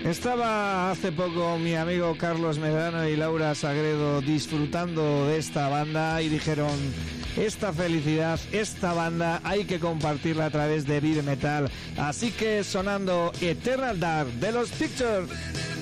Estaba hace poco mi amigo Carlos Medrano y Laura Sagredo disfrutando de esta banda y dijeron: esta felicidad, esta banda hay que compartirla a través de Vive Metal. Así que sonando Eternal Dark de los Pictures.